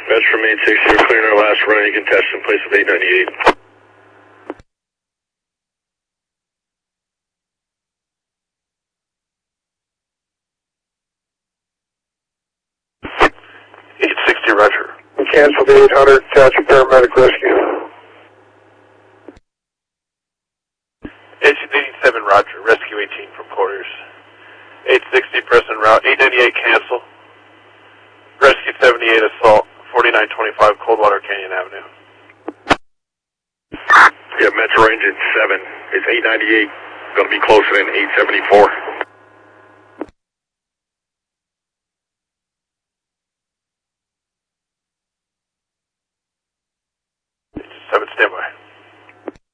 Metro from 860, we're clearing our last run. You can test in place of 898. Roger. We canceled the 800, attach a paramedic rescue. 87 Roger, rescue 18 from quarters. 860 present route, 898 cancel. Rescue 78 assault, 4925 Coldwater Canyon Avenue. Yeah, Metro engine 7, it's 898, going to be closer than 874.